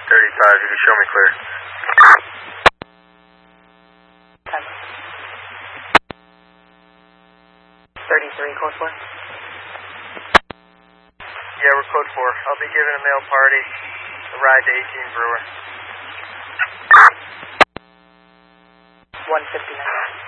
35, you can show me clear. 33, code 4. Yeah, we're code 4. I'll be giving a male party a ride to 18 Brewer. 159.